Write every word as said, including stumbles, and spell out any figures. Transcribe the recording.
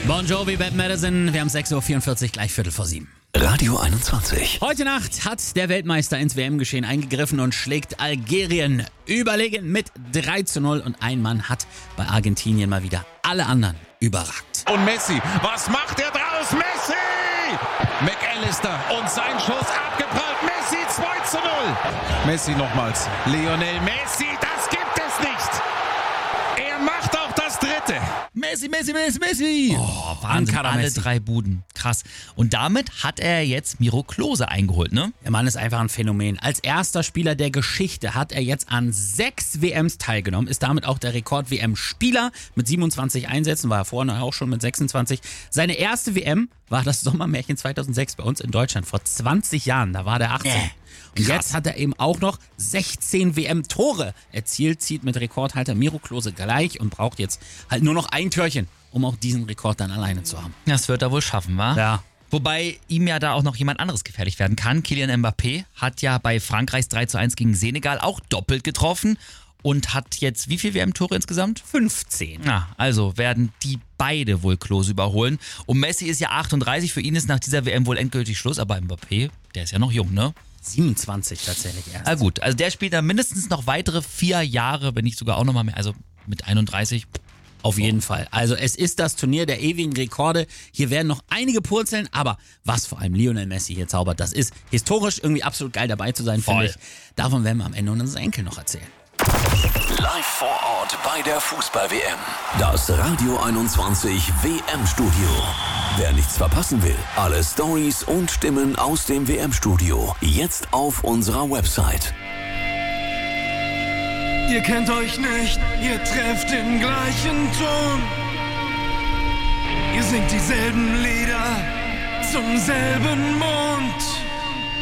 Bon Jovi, Bad Medicine. Wir haben sechs Uhr vierundvierzig, gleich Viertel vor sieben. Radio einundzwanzig. Heute Nacht hat der Weltmeister ins W M-Geschehen eingegriffen und schlägt Algerien überlegen mit drei zu null. Und ein Mann hat bei Argentinien mal wieder alle anderen überragt. Und Messi, was macht er draus? Messi! McAllister und sein Schuss abgeprallt. Messi zwei zu null. Messi nochmals. Lionel Messi, das gibt es nicht. Er macht auch das dritte. Messi, Messi, Messi, Messi. Oh, Wahnsinn, alle Messi. drei Buden. Krass. Und damit hat er jetzt Miro Klose eingeholt, ne? Der Mann ist einfach ein Phänomen. Als erster Spieler der Geschichte hat er jetzt an sechs W Ms teilgenommen, ist damit auch der Rekord-W M-Spieler mit siebenundzwanzig Einsätzen, war er vorher auch schon mit sechsundzwanzig. Seine erste W M war das Sommermärchen zweitausendsechs bei uns in Deutschland, vor zwanzig Jahren, da war der achtzehn. Äh. Und jetzt hat er eben auch noch sechzehn W M-Tore erzielt, zieht mit Rekordhalter Miro Klose gleich und braucht jetzt halt nur noch ein Türchen, um auch diesen Rekord dann alleine zu haben. Das wird er wohl schaffen, wa? Ja. Wobei ihm ja da auch noch jemand anderes gefährlich werden kann. Kylian Mbappé hat ja bei Frankreichs drei zu eins gegen Senegal auch doppelt getroffen und hat jetzt wie viel W M-Tore insgesamt? fünfzehn. Na, also werden die beide wohl Klose überholen. Und Messi ist ja achtunddreißig, für ihn ist nach dieser W M wohl endgültig Schluss, aber Mbappé, der ist ja noch jung, ne? siebenundzwanzig tatsächlich erst. Ah gut, also der spielt dann mindestens noch weitere vier Jahre, wenn nicht sogar auch nochmal mehr, also mit einunddreißig. Auf jeden Fall. Also es ist das Turnier der ewigen Rekorde. Hier werden noch einige purzeln, aber was vor allem Lionel Messi hier zaubert, das ist historisch irgendwie absolut geil dabei zu sein, finde ich. Davon werden wir am Ende unseres Enkel noch erzählen. Live vor Ort bei der Fußball-W M. Das Radio einundzwanzig W M-Studio. Wer nichts verpassen will, alle Stories und Stimmen aus dem W M-Studio jetzt auf unserer Website. Ihr kennt euch nicht, ihr trefft den gleichen Ton. Ihr singt dieselben Lieder zum selben Mond.